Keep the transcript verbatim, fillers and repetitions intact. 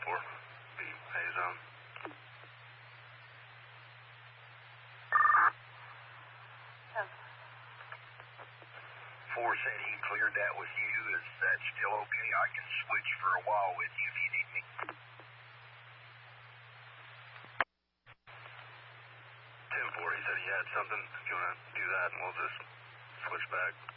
four. Be A zone. Four said he cleared that with you. Is that still okay? I can switch for a while with you if you need me. ten four, he said he had something. If you want to do that, and we'll just switch back.